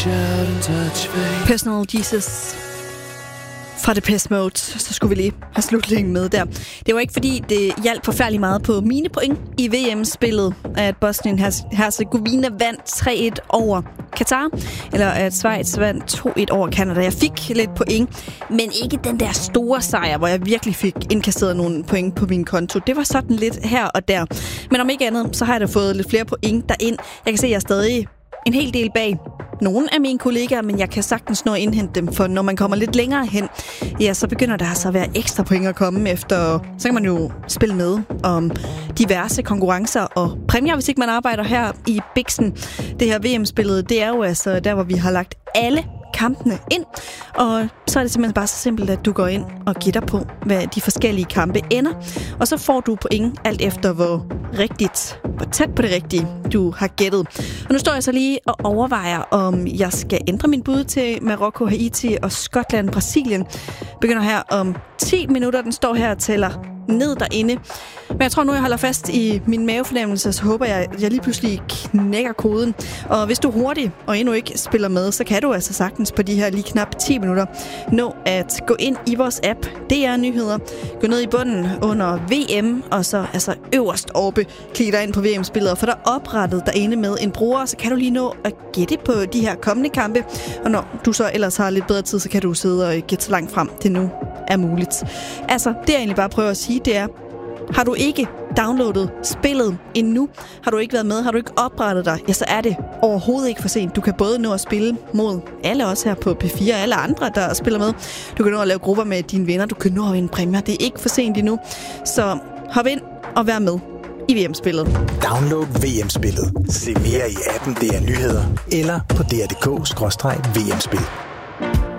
Personal Jesus fra Depeche Mode, så skulle vi lige have slutningen med der. Det var ikke fordi, det hjalp forfærdeligt meget på mine point i VM-spillet, at Bosnien-Hercegovina vandt 3-1 over Katar, eller at Schweiz vandt 2-1 over Canada. Jeg fik lidt point, men ikke den der store sejr, hvor jeg virkelig fik indkasseret nogle point på min konto. Det var sådan lidt her og der. Men om ikke andet, så har jeg da fået lidt flere point derind. Jeg kan se, at jeg er stadig en hel del bag nogle af mine kollegaer, men jeg kan sagtens nå at indhente dem, for når man kommer lidt længere hen, ja, så begynder der altså at være ekstra point at komme efter. Så kan man jo spille med om diverse konkurrencer og præmier, hvis ikke man arbejder her i Bixen. Det her VM-spillet, det er jo altså der, hvor vi har lagt alle kampene ind, og så er det simpelthen bare så simpelt, at du går ind og gætter på, hvad de forskellige kampe ender, og så får du point alt efter, hvor tæt på det rigtige du har gættet. Og nu står jeg så lige og overvejer, om jeg skal ændre min bud til Marokko, Haiti og Skotland, Brasilien. Begynder her om 10 minutter. Den står her og tæller ned derinde. Men jeg tror nu, jeg holder fast i min mavefornemmelse, så håber jeg, at jeg lige pludselig knækker koden. Og hvis du er hurtig og endnu ikke spiller med, så kan du altså sagtens på de her lige knap 10 minutter nå at gå ind i vores app. DR Nyheder. Gå ned i bunden under VM, og så altså øverst oppe, klik dig ind på VM-spillet, og få dig oprettet derinde med en bruger, så kan du lige nå at gætte på de her kommende kampe. Og når du så ellers har lidt bedre tid, så kan du sidde og gætte så langt frem det nu er muligt. Altså, det jeg egentlig bare prøver at sige, det er, har du ikke downloadet spillet endnu, har du ikke været med, har du ikke oprettet dig, ja, så er det overhovedet ikke for sent. Du kan både nå at spille mod alle os her på P4 og alle andre, der spiller med. Du kan nå at lave grupper med dine venner, du kan nå at vinde præmier. Det er ikke for sent endnu. Så hop ind og vær med i VM-spillet. Download VM-spillet. Se mere i appen DR Nyheder eller på dr.dk/VM-spil.